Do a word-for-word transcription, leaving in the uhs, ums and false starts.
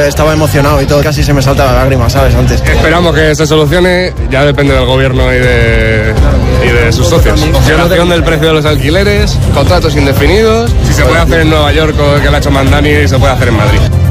estaba emocionado y todo, casi se me salta la lágrima, ¿sabes? Antes. Esperamos que se solucione, ya depende del gobierno y de, y de sus socios. Congelación del precio de los alquileres, contratos indefinidos, si se puede hacer en Nueva York o que lo ha hecho Mandani, se puede hacer en Madrid.